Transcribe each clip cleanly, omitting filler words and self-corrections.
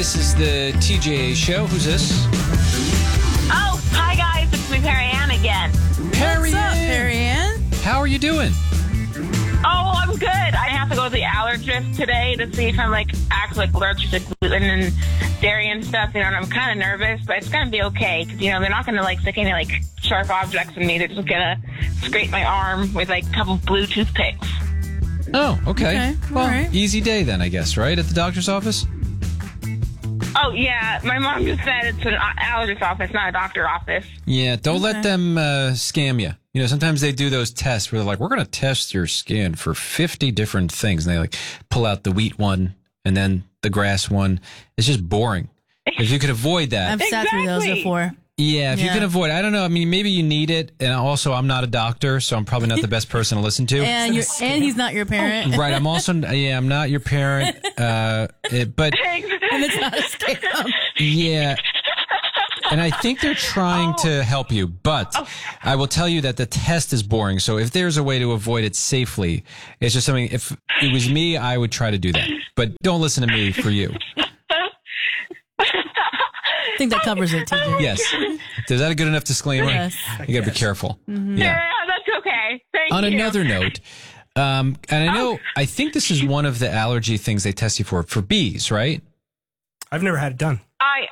This is the TJA show. Who's this? Oh, hi guys. It's me, Perry Ann again. Perry What's up, Ann. Perry Ann? How are you doing? Oh, I'm good. I have to go to the allergist today to see if I'm actually allergic to gluten and dairy and stuff. And I'm kind of nervous, but it's gonna be okay because they're not gonna stick any sharp objects in me. They're just gonna scrape my arm with a couple blue toothpicks. Oh, okay. Well, all right. easy day then, I guess, right? At the doctor's office? Oh yeah, my mom just said it's an allergist office, not a doctor office. Yeah, don't let them scam you. Sometimes they do those tests where they're like, we're going to test your skin for 50 different things. And they pull out the wheat one and then the grass one. It's just boring. If you could avoid that. I've sat through those before. Yeah, if you can avoid, I don't know. I mean, maybe you need it. And also, I'm not a doctor, so I'm probably not the best person to listen to. And he's not your parent. Right. I'm also, I'm not your parent. But And it's not a scam. yeah. And I think they're trying to help you, but I will tell you that the test is boring. So if there's a way to avoid it safely, it's just something, if it was me, I would try to do that. But don't listen to me for you. I think that covers it, TJ. Yes. Is that a good enough disclaimer? Yes. You got to be careful. Mm-hmm. Yeah. Yeah, that's okay. Thank On you. another note, and I think this is one of the allergy things they test you for bees, right? I've never had it done.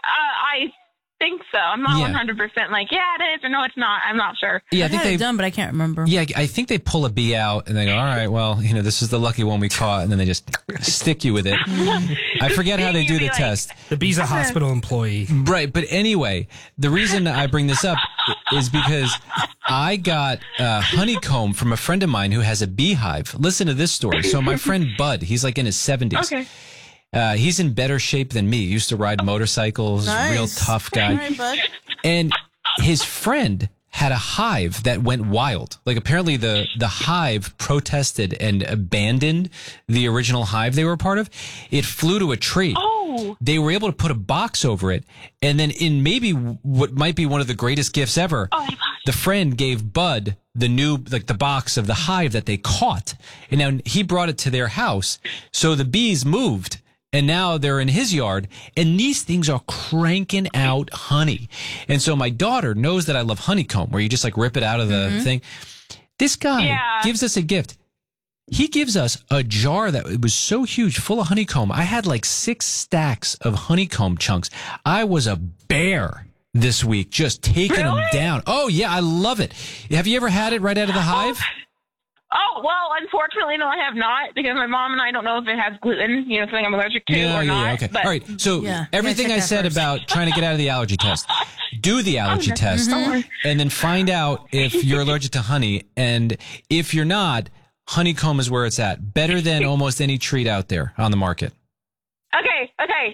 I think so. I'm not Yeah. 100% yeah, it is, or no, it's not. I'm not sure. Yeah, I I've think had they it done, but I can't remember. Yeah, I think they pull a bee out and they go, all right, well, this is the lucky one we caught, and then they just stick you with it. I forget how they do the test. The bee's a hospital employee. Right, but anyway, the reason I bring this up is because I got honeycomb from a friend of mine who has a beehive. Listen to this story. So my friend Bud, he's in his 70s. Okay. He's in better shape than me. He used to ride motorcycles, Nice. real tough guy. All right, bud. And his friend had a hive that went wild. Apparently the hive protested and abandoned the original hive they were a part of. It flew to a tree. Oh. They were able to put a box over it. And then in maybe what might be one of the greatest gifts ever, the friend gave Bud the new, the box of the hive that they caught. And now he brought it to their house. So the bees moved. And now they're in his yard, and these things are cranking out honey. And so my daughter knows that I love honeycomb, where you just rip it out of the thing. This guy gives us a gift. He gives us a jar that it was so huge, full of honeycomb. I had 6 stacks of honeycomb chunks. I was a bear this week, just taking them down. Oh, yeah, I love it. Have you ever had it right out of the hive? Oh, well, unfortunately, no, I have not, because my mom and I don't know if it has gluten, something I'm allergic to or not. Okay. But All right. So everything I said about trying to get out of the allergy test, do the allergy test, and then find out if you're allergic to honey. And if you're not, honeycomb is where it's at. Better than almost any treat out there on the market. Okay,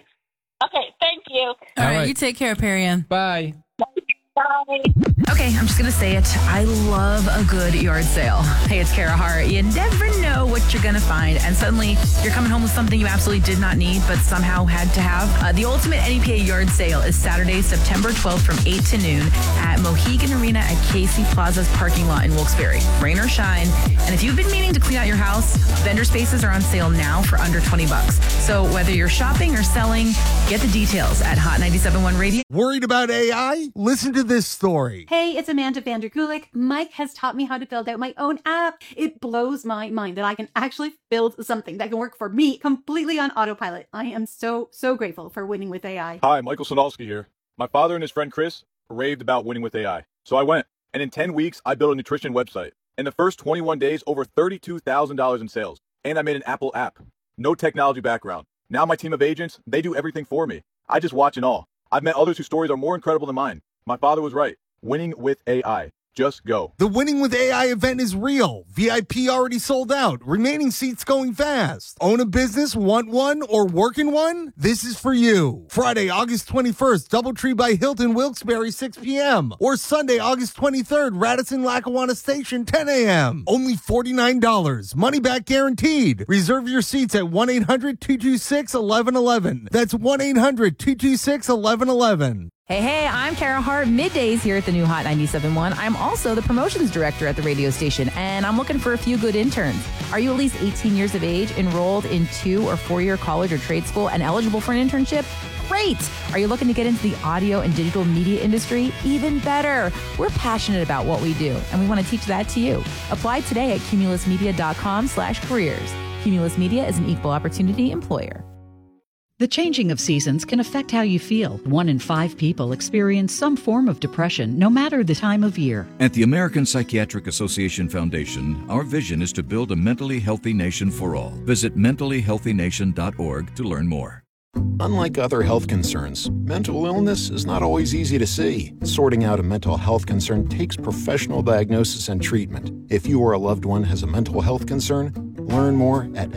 thank you. All right, you take care, Perry Ann. Bye. Bye. Okay, I'm just going to say it. I love a good yard sale. Hey, it's Kara Hart. You never know what you're going to find. And suddenly you're coming home with something you absolutely did not need, but somehow had to have. The ultimate NEPA yard sale is Saturday, September 12th from 8 to noon at Mohegan Arena at Casey Plaza's parking lot in Wilkes-Barre. Rain or shine. And if you've been meaning to clean out your house, vendor spaces are on sale now for under $20. So whether you're shopping or selling, get the details at Hot 97.1 Radio. Worried about AI? Listen to this story. Hey, it's Amanda Vanderkulik. Mike has taught me how to build out my own app. It blows my mind that I can actually build something that can work for me completely on autopilot. I am so grateful for winning with AI. Hi, Michael Sonalski here. My father and his friend Chris raved about winning with AI. So I went, and in 10 weeks, I built a nutrition website. In the first 21 days, over $32,000 in sales. And I made an Apple app. No technology background. Now my team of agents, they do everything for me. I just watch and all. I've met others whose stories are more incredible than mine. My father was right. Winning with AI. Just go. The Winning with AI event is real. VIP already sold out. Remaining seats going fast. Own a business, want one, or work in one? This is for you. Friday, August 21st, Doubletree by Hilton, Wilkes-Barre, 6 p.m. Or Sunday, August 23rd, Radisson Lackawanna Station, 10 a.m. Only $49. Money back guaranteed. Reserve your seats at 1-800-226-1111. That's 1-800-226-1111. Hey, I'm Kara Hart, middays here at the new Hot 97.1. I'm also the promotions director at the radio station, and I'm looking for a few good interns. Are you at least 18 years of age, enrolled in 2- or 4-year college or trade school, and eligible for an internship? Great! Are you looking to get into the audio and digital media industry? Even better! We're passionate about what we do, and we want to teach that to you. Apply today at cumulusmedia.com/careers. Cumulus Media is an equal opportunity employer. The changing of seasons can affect how you feel. 1 in 5 people experience some form of depression, no matter the time of year. At the American Psychiatric Association Foundation, our vision is to build a mentally healthy nation for all. Visit mentallyhealthynation.org to learn more. Unlike other health concerns, mental illness is not always easy to see. Sorting out a mental health concern takes professional diagnosis and treatment. If you or a loved one has a mental health concern, learn more at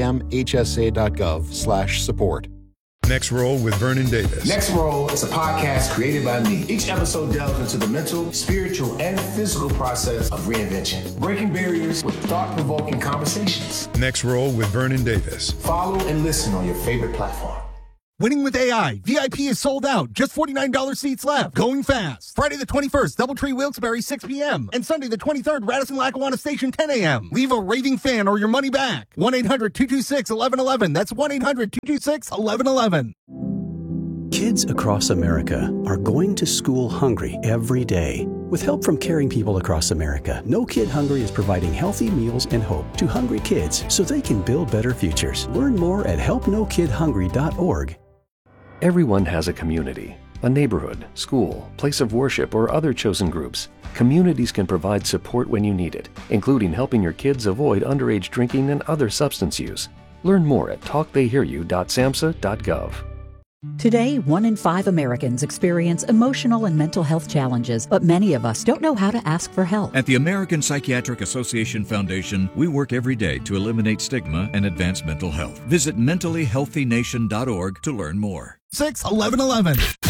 samhsa.gov/support. Next Roll with Vernon Davis. Next Roll is a podcast created by me. Each episode delves into the mental, spiritual, and physical process of reinvention, breaking barriers with thought-provoking conversations. Next Roll with Vernon Davis. Follow and listen on your favorite platform. Winning with AI. VIP is sold out. Just $49 seats left. Going fast. Friday the 21st, Doubletree Wilkes-Barre, 6 p.m. And Sunday the 23rd, Radisson-Lackawanna Station, 10 a.m. Leave a raving fan or your money back. 1-800-226-1111. That's 1-800-226-1111. Kids across America are going to school hungry every day. With help from caring people across America, No Kid Hungry is providing healthy meals and hope to hungry kids so they can build better futures. Learn more at helpnokidhungry.org. Everyone has a community, a neighborhood, school, place of worship, or other chosen groups. Communities can provide support when you need it, including helping your kids avoid underage drinking and other substance use. Learn more at talktheyhearyou.samhsa.gov. Today, 1 in 5 Americans experience emotional and mental health challenges, but many of us don't know how to ask for help. At the American Psychiatric Association Foundation, we work every day to eliminate stigma and advance mental health. Visit mentallyhealthynation.org to learn more. 6-1111.